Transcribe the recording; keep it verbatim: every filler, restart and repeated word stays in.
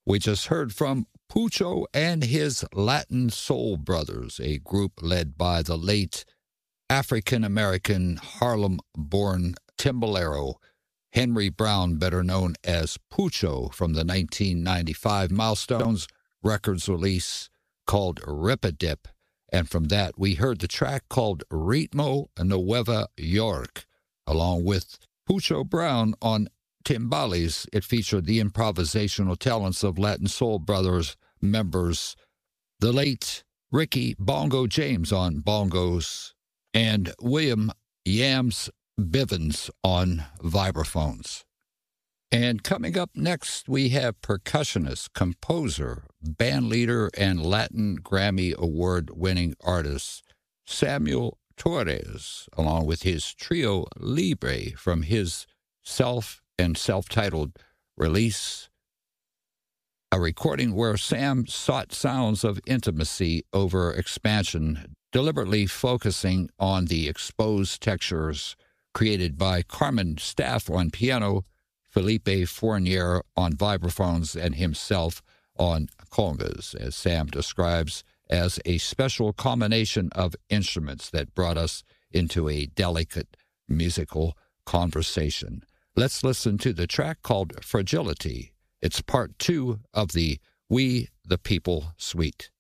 We just heard from Pucho and his Latin Soul Brothers, a group led by the late African-American Harlem-born timbalero Henry Brown, better known as Pucho, from the nineteen ninety-five Milestones Records release called Rip-a-Dip. And from that, we heard the track called Ritmo Nueva York, along with Pucho Brown on timbales. It featured the improvisational talents of Latin Soul Brothers members, the late Ricky Bongo James on bongos, and William Yams Bivens on vibraphones. And coming up next, we have percussionist, composer, bandleader, and Latin Grammy Award-winning artist Samuel Torres, along with his trio Libre from his self and self-titled release, a recording where Sam sought sounds of intimacy over expansion, deliberately focusing on the exposed textures created by Carmen Staff on piano, Felipe Fournier on vibraphones, and himself on congas, as Sam describes as a special combination of instruments that brought us into a delicate musical conversation. Let's listen to the track called Fragility. It's part two of the We the People suite.